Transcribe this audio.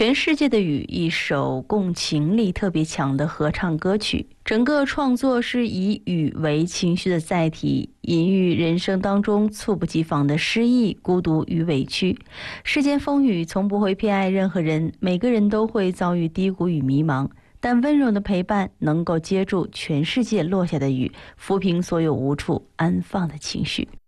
全世界的雨》一首共情力特别强的合唱歌曲，整个创作是以雨为情绪的载体，隐喻人生当中猝不及防的失意、孤独与委屈。世间风雨从不会偏爱任何人，每个人都会遭遇低谷与迷茫，但温柔的陪伴能够接住全世界落下的雨，抚平所有无处安放的情绪。